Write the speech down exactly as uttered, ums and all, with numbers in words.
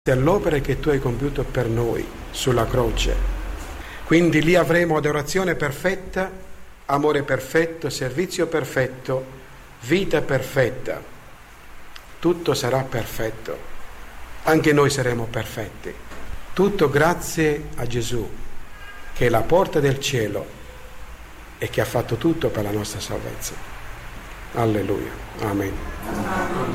dell'opera che tu hai compiuto per noi sulla croce. Quindi lì avremo adorazione perfetta, amore perfetto, servizio perfetto, vita perfetta. Tutto sarà perfetto. Anche noi saremo perfetti. Tutto grazie a Gesù, che è la porta del cielo e che ha fatto tutto per la nostra salvezza. Alleluia. Amen.